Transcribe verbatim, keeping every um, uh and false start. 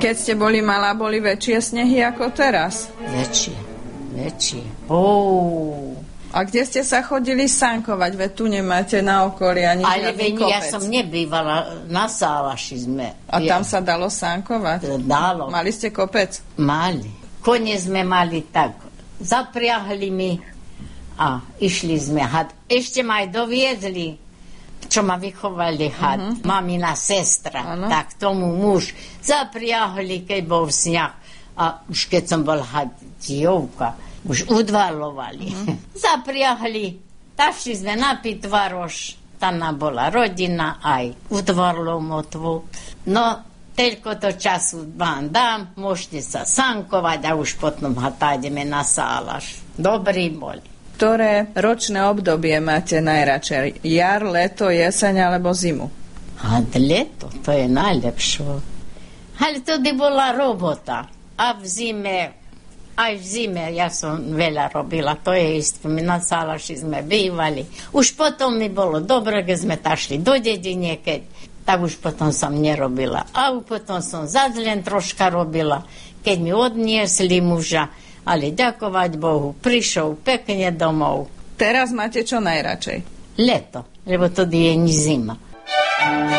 Keď ste boli malá, boli väčšie snehy ako teraz? Väčšie, väčšie. Oh. A kde ste sa chodili sankovať? Veď tu nemáte na okolí ani ale žiadny veň kopec. Ja som nebývala, na Sálaši sme. A tam ja, sa dalo sankovať? Dalo. Mali ste kopec? Mali. Kone sme mali tak. Zapriahli mi a išli sme had. Ešte ma aj doviezli, čo ma vychovali had. Uh-huh. Mamina sestra, ano. Tak tomu muž. Zapriahli, keď bol sneh. A už keď som bol had dievka, už udvalovali. Uh-huh. Zapriahli. Tašli sme na Pitvaroš. Tam bola rodina aj udvarlo motvu. No, toľko to času vám dám, môžete sa sankovať a už potom hatájdeme na Sálaš. Dobrý boli. Ktoré ročné obdobie máte najradšej? Jar, leto, jeseň alebo zimu? A leto, to je najlepšie. Ale to bola robota. A v zime... Aj v zime ja som veľa robila, to je isté. My na Sálaši sme bývali. Už potom mi bolo dobre, keď sme tašli do dedine, keď, tak už potom som nerobila. A potom som zase len troška robila, keď mi odniesli muža. Ale ďakovať Bohu, prišiel pekne domov. Teraz máte čo najradšej? Leto, lebo to je zima.